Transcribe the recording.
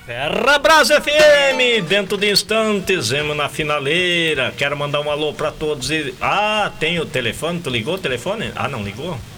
Ferrabras FM, dentro de instantes, vemos na finaleira. Quero mandar um alô pra todos. Ah, tem o telefone, tu ligou o telefone? Ah, não ligou?